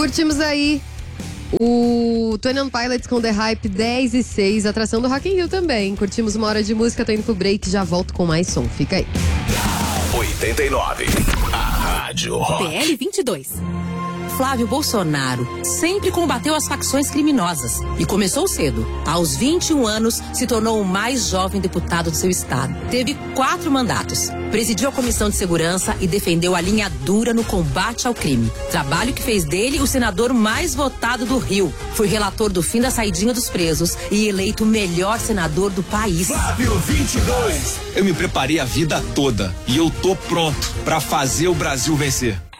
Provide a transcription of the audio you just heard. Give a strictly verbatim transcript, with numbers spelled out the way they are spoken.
Curtimos aí o Twenty One Pilots com The Hype dez e seis, atração do Rock in Rio também. Curtimos uma hora de música, tô indo pro break, já volto com mais som. Fica aí. oitenta e nove, a Rádio Rock. P L vinte e dois. Flávio Bolsonaro sempre combateu as facções criminosas e começou cedo. Aos vinte e um anos, se tornou o mais jovem deputado do seu estado. Teve quatro mandatos. Presidiu a Comissão de Segurança e defendeu a linha dura no combate ao crime. Trabalho que fez dele o senador mais votado do Rio. Foi relator do fim da saidinha dos presos e eleito o melhor senador do país. Flávio vinte e dois. Eu me preparei a vida toda e eu tô pronto pra fazer o Brasil vencer.